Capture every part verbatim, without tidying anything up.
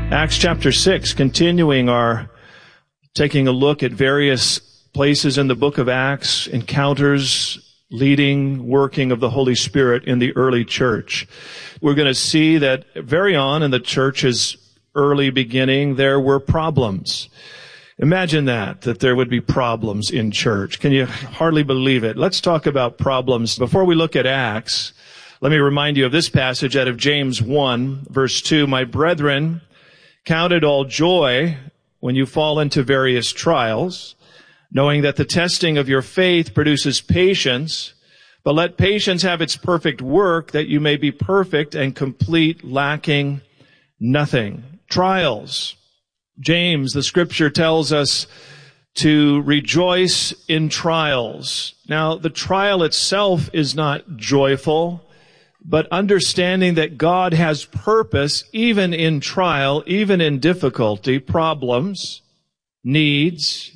Acts chapter six, continuing our taking a look at various places in the book of Acts, encounters, leading, working of the Holy Spirit in the early church. We're going to see that very on in the church's early beginning, there were problems. Imagine that, that there would be problems in church. Can you hardly believe it? Let's talk about problems. Before we look at Acts, let me remind you of this passage out of James one, verse two. My brethren, count it all joy when you fall into various trials, knowing that the testing of your faith produces patience, but let patience have its perfect work, that you may be perfect and complete, lacking nothing. Trials. James, the scripture tells us to rejoice in trials. Now, the trial itself is not joyful, but understanding that God has purpose even in trial, even in difficulty, problems, needs,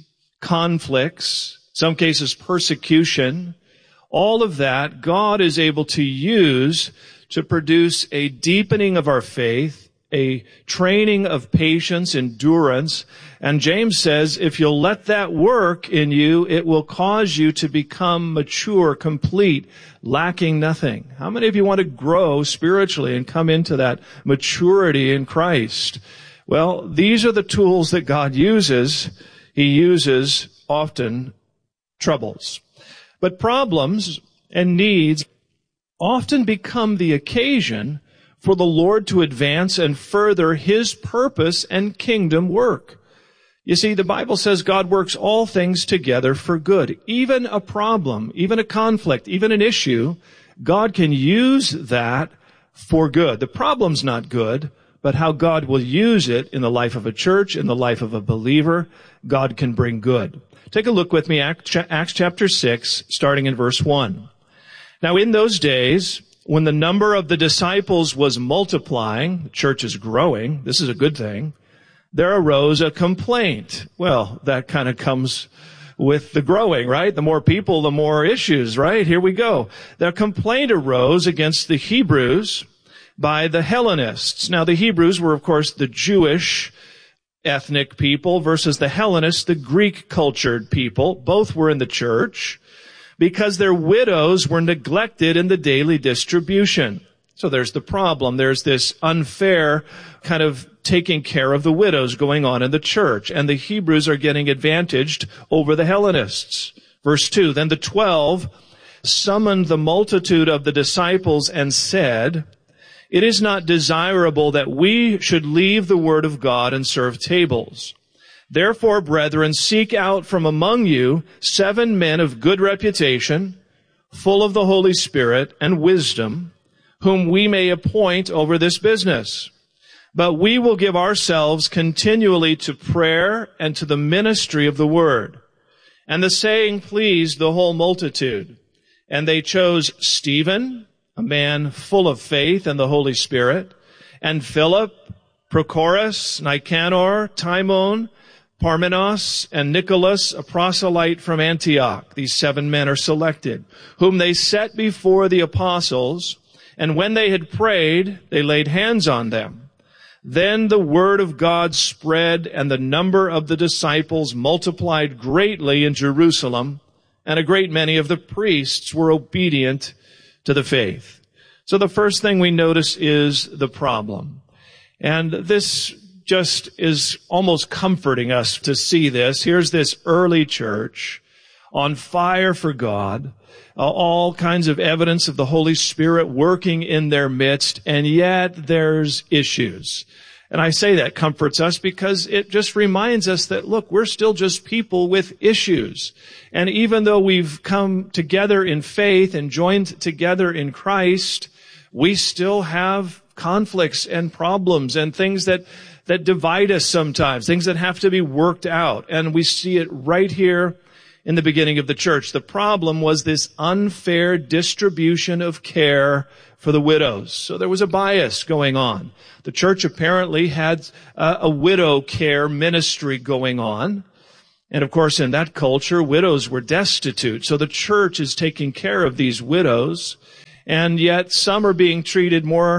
conflicts, some cases persecution, all of that God is able to use to produce a deepening of our faith, a training of patience, endurance. And James says, if you'll let that work in you, it will cause you to become mature, complete, lacking nothing. How many of you want to grow spiritually and come into that maturity in Christ? Well, these are the tools that God uses. He uses often troubles. But problems and needs often become the occasion for the Lord to advance and further His purpose and kingdom work. You see, the Bible says God works all things together for good. Even a problem, even a conflict, even an issue, God can use that for good. The problem's not good, but how God will use it in the life of a church, in the life of a believer, God can bring good. Take a look with me, Acts chapter six, starting in verse one. Now in those days, when the number of the disciples was multiplying, the church is growing, this is a good thing, there arose a complaint. Well, that kind of comes with the growing, right? The more people, the more issues, right? Here we go. The complaint arose against the Hebrews by the Hellenists. Now, the Hebrews were, of course, the Jewish ethnic people versus the Hellenists, the Greek-cultured people. Both were in the church because their widows were neglected in the daily distribution. So there's the problem. There's this unfair kind of taking care of the widows going on in the church. And the Hebrews are getting advantaged over the Hellenists. Verse two, then the twelve summoned the multitude of the disciples and said, it is not desirable that we should leave the word of God and serve tables. Therefore, brethren, seek out from among you seven men of good reputation, full of the Holy Spirit and wisdom, whom we may appoint over this business. But we will give ourselves continually to prayer and to the ministry of the word. And the saying pleased the whole multitude. And they chose Stephen, a man full of faith and the Holy Spirit, and Philip, Prochorus, Nicanor, Timon, Parmenas, and Nicholas, a proselyte from Antioch. These seven men are selected, whom they set before the apostles, and when they had prayed, they laid hands on them. Then the word of God spread, and the number of the disciples multiplied greatly in Jerusalem, and a great many of the priests were obedient to the faith. So the first thing we notice is the problem. And this just is almost comforting us to see this. Here's this early church on fire for God, uh, all kinds of evidence of the Holy Spirit working in their midst, and yet there's issues. And I say that comforts us because it just reminds us that, look, we're still just people with issues. And even though we've come together in faith and joined together in Christ, we still have conflicts and problems and things that that divide us sometimes, things that have to be worked out. And we see it right here in the beginning of the church. The problem was this unfair distribution of care for the widows. So there was a bias going on. The church apparently had uh, a widow care ministry going on. And of course, in that culture, widows were destitute. So the church is taking care of these widows. And yet some are being treated more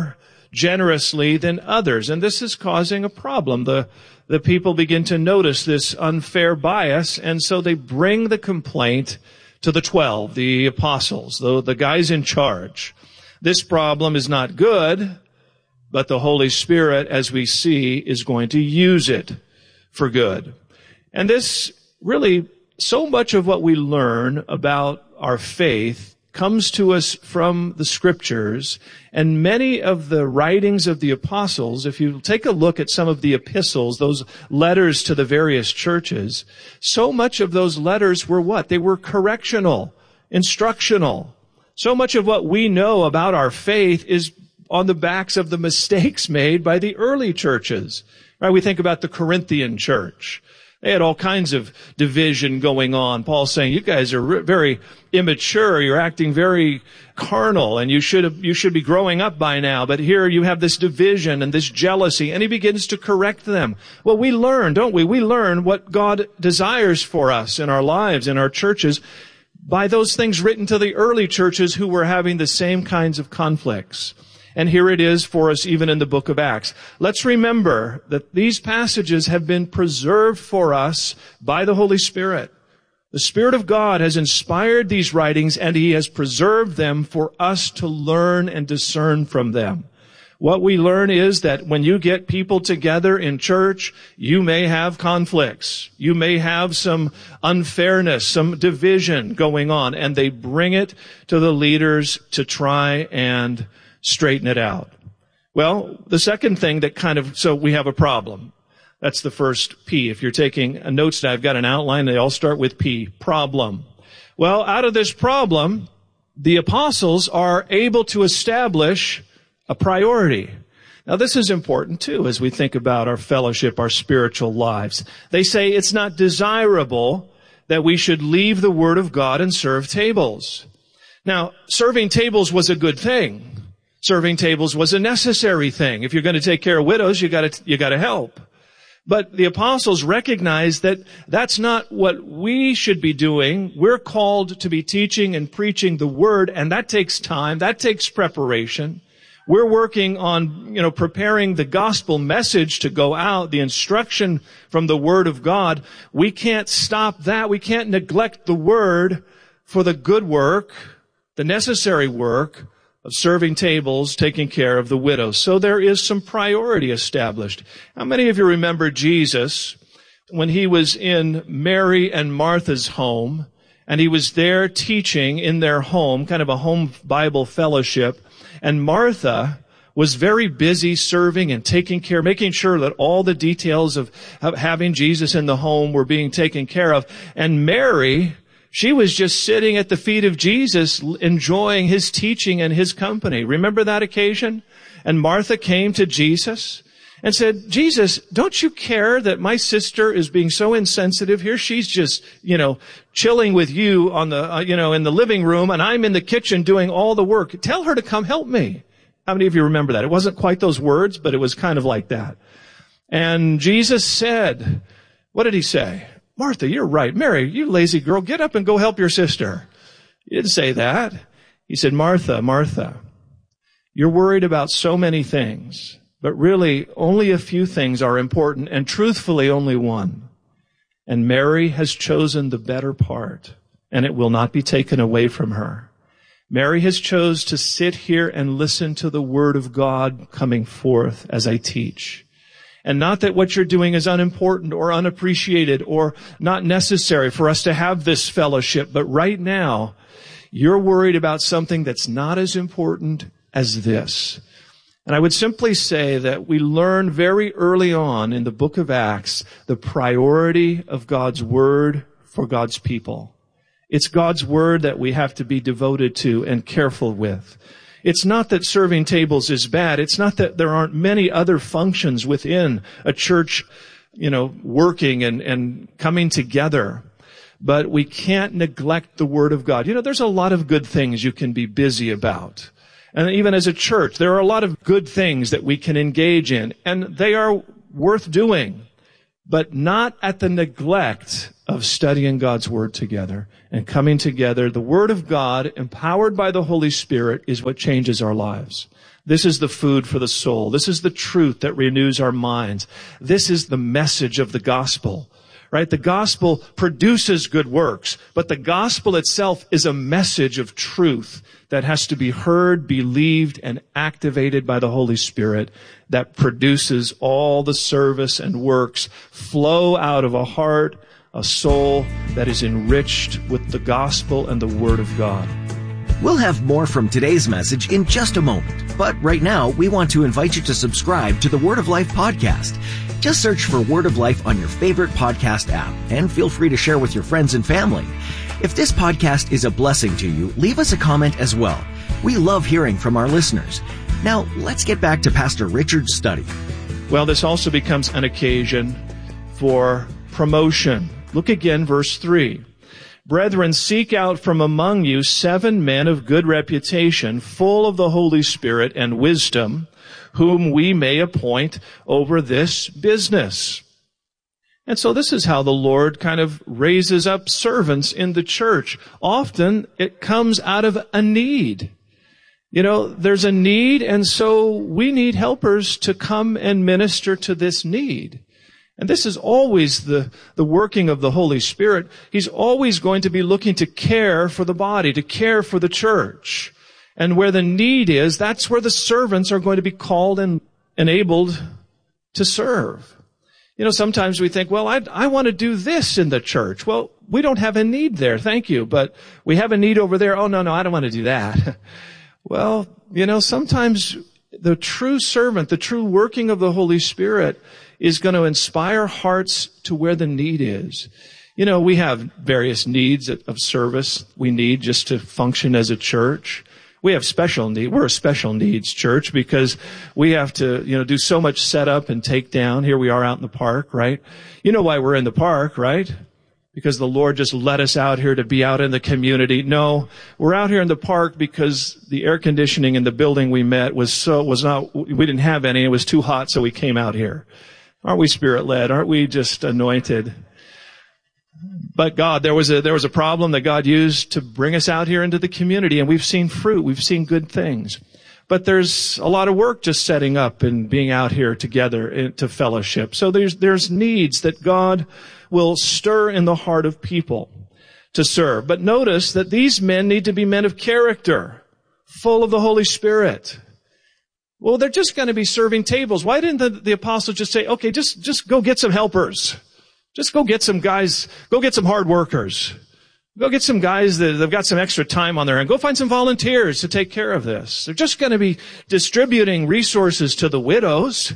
generously than others. And this is causing a problem. The, the people begin to notice this unfair bias, and so they bring the complaint to the twelve, the apostles, the, the guys in charge. This problem is not good, but the Holy Spirit, as we see, is going to use it for good. And this really, so much of what we learn about our faith comes to us from the Scriptures, and many of the writings of the apostles, if you take a look at some of the epistles, those letters to the various churches, so much of those letters were what? They were correctional, instructional. So much of what we know about our faith is on the backs of the mistakes made by the early churches. Right? We think about the Corinthian church. They had all kinds of division going on. Paul's saying, you guys are re- very immature. You're acting very carnal, and you should have, you should be growing up by now. But here you have this division and this jealousy, and he begins to correct them. Well, we learn, don't we? We learn what God desires for us in our lives, in our churches, by those things written to the early churches who were having the same kinds of conflicts. And here it is for us even in the book of Acts. Let's remember that these passages have been preserved for us by the Holy Spirit. The Spirit of God has inspired these writings, and He has preserved them for us to learn and discern from them. What we learn is that when you get people together in church, you may have conflicts. You may have some unfairness, some division going on, and they bring it to the leaders to try and straighten it out. Well, the second thing that kind of, so we have a problem. That's the first P. If you're taking a notes, I've got an outline. They all start with P, problem. Well, out of this problem, the apostles are able to establish a priority. Now, this is important, too, as we think about our fellowship, our spiritual lives. They say it's not desirable that we should leave the Word of God and serve tables. Now, serving tables was a good thing. Serving tables was a necessary thing. If you're going to take care of widows, you got to you got to help. But the apostles recognized that that's not what we should be doing. We're called to be teaching and preaching the Word, and that takes time. That takes preparation. We're working on, you know, preparing the gospel message to go out, the instruction from the Word of God. We can't stop that. We can't neglect the Word for the good work, the necessary work of serving tables, taking care of the widows. So there is some priority established. How many of you remember Jesus when he was in Mary and Martha's home, and he was there teaching in their home, kind of a home Bible fellowship, and Martha was very busy serving and taking care, making sure that all the details of having Jesus in the home were being taken care of. And Mary, she was just sitting at the feet of Jesus, enjoying his teaching and his company. Remember that occasion? And Martha came to Jesus and said, Jesus, don't you care that my sister is being so insensitive here? She's just, you know, chilling with you on the, uh, you know, in the living room, and I'm in the kitchen doing all the work. Tell her to come help me. How many of you remember that? It wasn't quite those words, but it was kind of like that. And Jesus said, what did he say? Martha, you're right. Mary, you lazy girl, get up and go help your sister. He didn't say that. He said, Martha, Martha, you're worried about so many things, but really only a few things are important, and truthfully only one. And Mary has chosen the better part, and it will not be taken away from her. Mary has chosen to sit here and listen to the Word of God coming forth as I teach. And not that what you're doing is unimportant or unappreciated or not necessary for us to have this fellowship, but right now, you're worried about something that's not as important as this. And I would simply say that we learn very early on in the book of Acts the priority of God's Word for God's people. It's God's Word that we have to be devoted to and careful with. It's not that serving tables is bad. It's not that there aren't many other functions within a church, you know, working and, and coming together. But we can't neglect the Word of God. You know, there's a lot of good things you can be busy about. And even as a church, there are a lot of good things that we can engage in, and they are worth doing, but not at the neglect of studying God's Word together and coming together. The Word of God, empowered by the Holy Spirit, is what changes our lives. This is the food for the soul. This is the truth that renews our minds. This is the message of the gospel, right? The gospel produces good works, but the gospel itself is a message of truth that has to be heard, believed, and activated by the Holy Spirit that produces all the service and works flow out of a heart, a soul that is enriched with the gospel and the word of God. We'll have more from today's message in just a moment, but right now we want to invite you to subscribe to the Word of Life podcast. Just search for Word of Life on your favorite podcast app and feel free to share with your friends and family. If this podcast is a blessing to you, leave us a comment as well. We love hearing from our listeners. Now, let's get back to Pastor Richard's study. Well, this also becomes an occasion for promotion. Look again, verse three. Brethren, seek out from among you seven men of good reputation, full of the Holy Spirit and wisdom, whom we may appoint over this business. And so this is how the Lord kind of raises up servants in the church. Often it comes out of a need. You know, there's a need, and so we need helpers to come and minister to this need. And this is always the, the working of the Holy Spirit. He's always going to be looking to care for the body, to care for the church. And where the need is, that's where the servants are going to be called and enabled to serve. You know, sometimes we think, well, I, I want to do this in the church. Well, we don't have a need there, thank you. But we have a need over there. Oh, no, no, I don't want to do that. Well, you know, sometimes the true servant, the true working of the Holy Spirit is going to inspire hearts to where the need is. You know, we have various needs of service we need just to function as a church. We have special need. We're a special needs church because we have to, you know, do so much setup and take down. Here we are out in the park, right? You know why we're in the park, right? Because the Lord just let us out here to be out in the community. No, we're out here in the park because the air conditioning in the building we met was so, was not, we didn't have any. It was too hot, so we came out here. Aren't we spirit-led? Aren't we just anointed? But God, there was a, there was a problem that God used to bring us out here into the community, and we've seen fruit. We've seen good things. But there's a lot of work just setting up and being out here together to fellowship. So there's, there's needs that God will stir in the heart of people to serve. But notice that these men need to be men of character, full of the Holy Spirit. Well, they're just going to be serving tables. Why didn't the, the apostle just say, okay, just, just go get some helpers. Just go get some guys, go get some hard workers. Go get some guys that have got some extra time on their hand. Go find some volunteers to take care of this. They're just going to be distributing resources to the widows.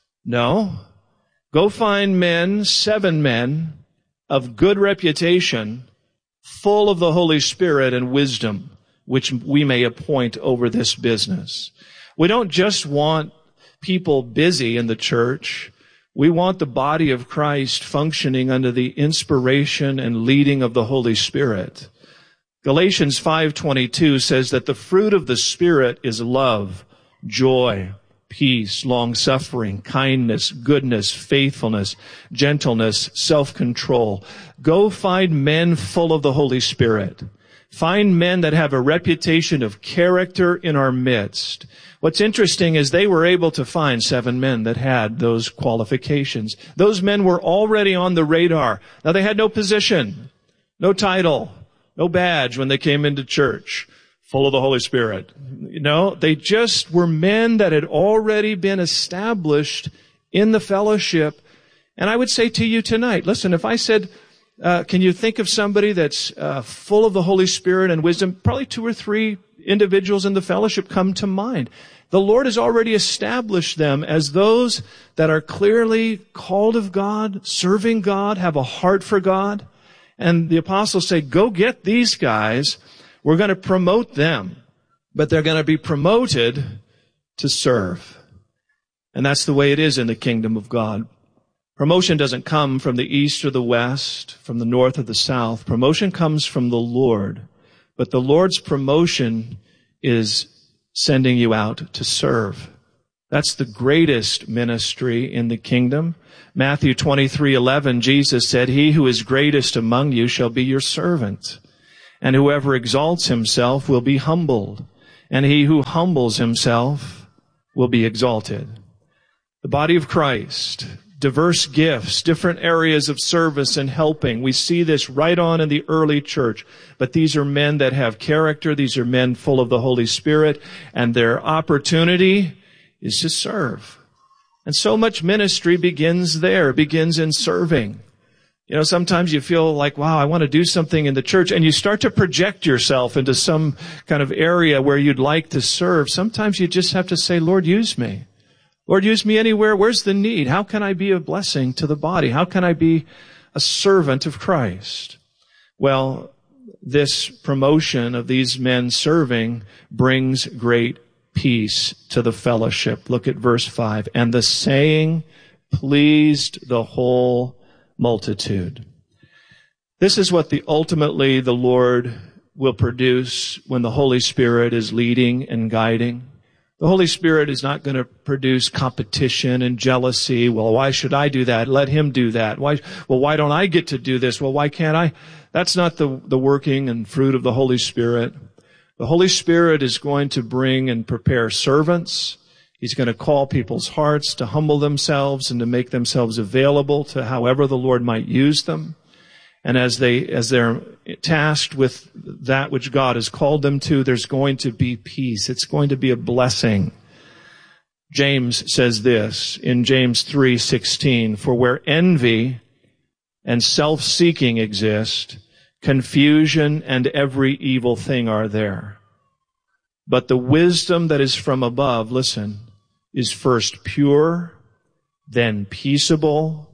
No. Go find men, seven men of good reputation, full of the Holy Spirit and wisdom, which we may appoint over this business. We don't just want people busy in the church. We want the body of Christ functioning under the inspiration and leading of the Holy Spirit. Galatians five twenty-two says that the fruit of the Spirit is love, joy, peace, long-suffering, kindness, goodness, faithfulness, gentleness, self-control. Go find men full of the Holy Spirit. Find men that have a reputation of character in our midst. What's interesting is they were able to find seven men that had those qualifications. Those men were already on the radar. Now, they had no position, no title, no badge when they came into church, full of the Holy Spirit. You know, they just were men that had already been established in the fellowship. And I would say to you tonight, listen, if I said, uh, can you think of somebody that's uh, full of the Holy Spirit and wisdom? Probably two or three individuals in the fellowship come to mind. The Lord has already established them as those that are clearly called of God, serving God, have a heart for God. And the apostles say, go get these guys. We're going to promote them, but they're going to be promoted to serve. And that's the way it is in the kingdom of God. Promotion doesn't come from the east or the west, from the north or the south. Promotion comes from the Lord. But the Lord's promotion is sending you out to serve. That's the greatest ministry in the kingdom. Matthew twenty-three eleven, Jesus said, he who is greatest among you shall be your servant. And whoever exalts himself will be humbled. And he who humbles himself will be exalted. The body of Christ, diverse gifts, different areas of service and helping. We see this right on in the early church. But these are men that have character. These are men full of the Holy Spirit. And their opportunity is to serve. And so much ministry begins there, begins in serving. You know, sometimes you feel like, wow, I want to do something in the church. And you start to project yourself into some kind of area where you'd like to serve. Sometimes you just have to say, Lord, use me. Lord, use me anywhere. Where's the need? How can I be a blessing to the body? How can I be a servant of Christ? Well, this promotion of these men serving brings great peace to the fellowship. Look at verse five. And the saying pleased the whole multitude. This is what the ultimately the Lord will produce when the Holy Spirit is leading and guiding. The Holy Spirit is not going to produce competition and jealousy. Well, why should I do that? Let him do that. Why, well, why don't I get to do this? Well, why can't I? That's not the, the working and fruit of the Holy Spirit. The Holy Spirit is going to bring and prepare servants. He's going to call people's hearts to humble themselves and to make themselves available to however the Lord might use them. And as they, as they're tasked with that which God has called them to, there's going to be peace. It's going to be a blessing. James says this in James three sixteen, for where envy and self-seeking exist, confusion and every evil thing are there. But the wisdom that is from above, listen, is first pure, then peaceable,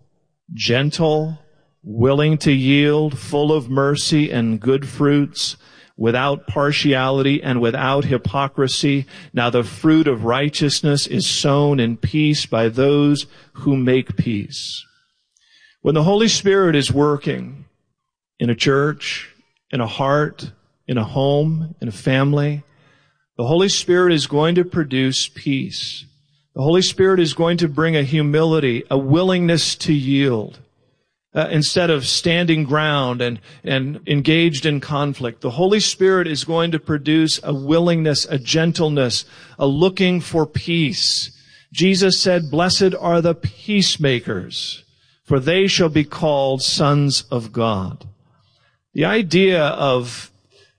gentle, willing to yield, full of mercy and good fruits, without partiality and without hypocrisy. Now the fruit of righteousness is sown in peace by those who make peace. When the Holy Spirit is working in a church, in a heart, in a home, in a family, the Holy Spirit is going to produce peace. The Holy Spirit is going to bring a humility, a willingness to yield. Uh, instead of standing ground and, and engaged in conflict, the Holy Spirit is going to produce a willingness, a gentleness, a looking for peace. Jesus said, blessed are the peacemakers, for they shall be called sons of God. The idea of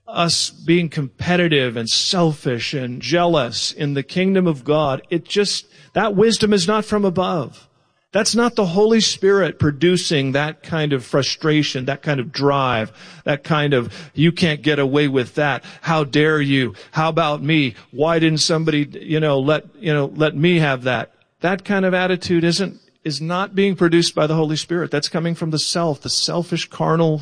us being competitive and selfish and jealous in the kingdom of God, it just, that wisdom is not from above. That's not the Holy Spirit producing that kind of frustration, that kind of drive, that kind of, you can't get away with that. How dare you? How about me? Why didn't somebody, you know, let, you know, let me have that? That kind of attitude isn't, is not being produced by the Holy Spirit. That's coming from the self, the selfish, carnal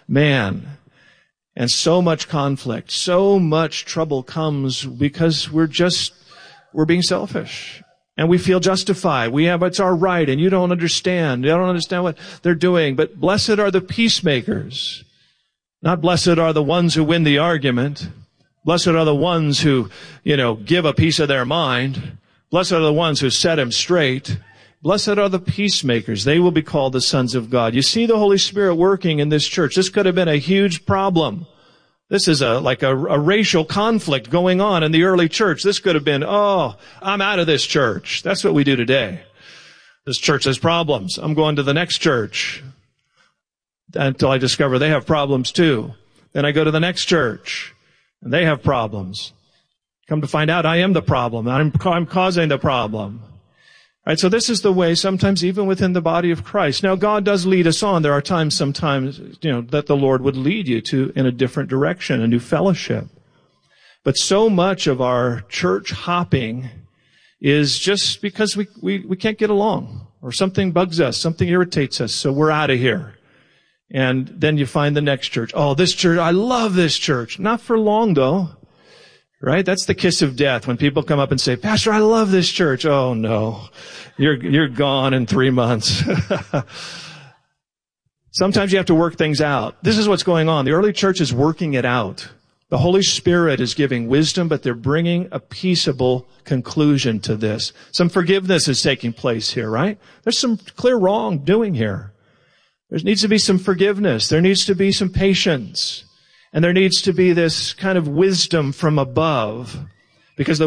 man. And so much conflict, so much trouble comes because we're just, we're being selfish. And we feel justified. We have, it's our right, and you don't understand. You don't understand what they're doing. But blessed are the peacemakers. Not blessed are the ones who win the argument. Blessed are the ones who, you know, give a piece of their mind. Blessed are the ones who set him straight. Blessed are the peacemakers. They will be called the sons of God. You see the Holy Spirit working in this church. This could have been a huge problem. This is a, like a, a racial conflict going on in the early church. This could have been, oh, I'm out of this church. That's what we do today. This church has problems. I'm going to the next church until I discover they have problems too. Then I go to the next church and they have problems. Come to find out I am the problem. I'm, I'm causing the problem. All right, so this is the way sometimes even within the body of Christ. Now God does lead us on. There are times sometimes, you know, that the Lord would lead you to in a different direction, a new fellowship. But so much of our church hopping is just because we, we, we can't get along or something bugs us, something irritates us, so we're out of here. And then you find the next church. Oh, this church, I love this church. Not for long though. Right? That's the kiss of death when people come up and say, Pastor, I love this church. Oh no, you're, you're gone in three months. Sometimes you have to work things out. This is what's going on. The early church is working it out. The Holy Spirit is giving wisdom, but they're bringing a peaceable conclusion to this. Some forgiveness is taking place here, right? There's some clear wrongdoing here. There needs to be some forgiveness. There needs to be some patience. And there needs to be this kind of wisdom from above, because the